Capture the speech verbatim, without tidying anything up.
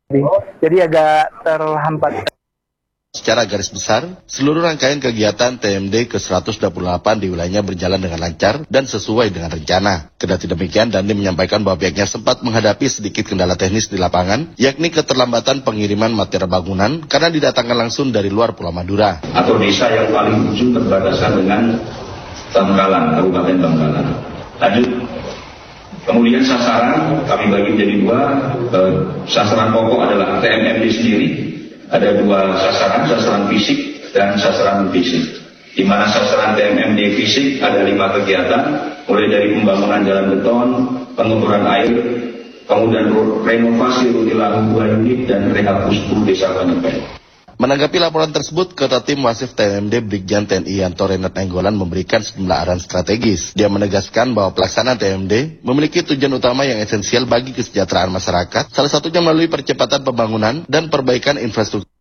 Jadi agak terhampat. Secara garis besar, seluruh rangkaian kegiatan T M D ke seratus dua puluh delapan di wilayahnya berjalan dengan lancar dan sesuai dengan rencana. Kendati demikian, Dandim menyampaikan bahwa pihaknya sempat menghadapi sedikit kendala teknis di lapangan, yakni keterlambatan pengiriman material bangunan karena didatangkan langsung dari luar Pulau Madura. Atau desa yang paling ujung berbatasan dengan Bangkalan, Kabupaten Bangkalan. Lanjut. Kemudian sasaran kami bagi menjadi dua. Eh, sasaran pokok adalah T M M D sendiri. Ada dua sasaran, sasaran fisik dan sasaran fisik. Di mana sasaran T M M D fisik ada lima kegiatan, mulai dari pembangunan jalan beton, pengemburan air, kemudian renovasi rutilan dua unit dan rehabilitasi desa Banyepen. Menanggapi laporan tersebut, Ketua Tim Wasif T M M D Brigjen T N I Yanto Renat Nainggolan memberikan sejumlah arahan strategis. Dia menegaskan bahwa pelaksanaan T M D memiliki tujuan utama yang esensial bagi kesejahteraan masyarakat, salah satunya melalui percepatan pembangunan dan perbaikan infrastruktur.